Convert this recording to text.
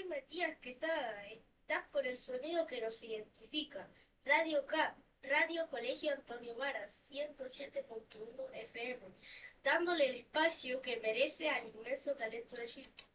Soy Matías Quesada. Estás con el sonido que nos identifica. Radio CAP, Radio Colegio Antonio Varas, 107.1 FM, dándole el espacio que merece al inmenso talento de Chile.